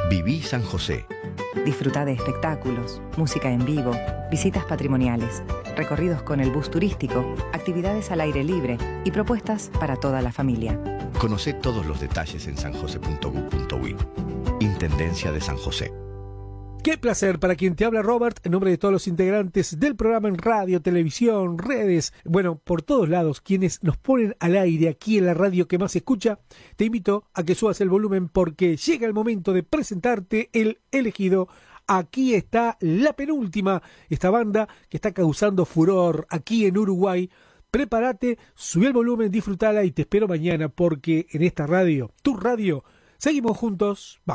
Viví San José. Disfruta de espectáculos, música en vivo, visitas patrimoniales, recorridos con el bus turístico, actividades al aire libre y propuestas para toda la familia. Conocé todos los detalles en sanjose.gov.uy. Intendencia de San José. Qué placer para quien te habla, Robert, en nombre de todos los integrantes del programa en radio, televisión, redes, bueno, por todos lados, quienes nos ponen al aire aquí en la radio que más se escucha. Te invito a que subas el volumen porque llega el momento de presentarte el elegido. Aquí está la penúltima, esta banda que está causando furor aquí en Uruguay. Prepárate, subí el volumen, disfrutala y te espero mañana porque en esta radio, tu radio, seguimos juntos. Vamos.